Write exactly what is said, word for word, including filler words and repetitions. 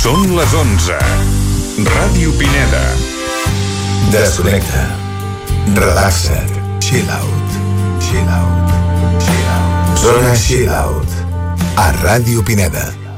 Són les onze. Ràdio Pineda. Desconnecta. Relaxa't. Chill out. Chill out. Chill out. Zona Chill Out. A Ràdio Pineda.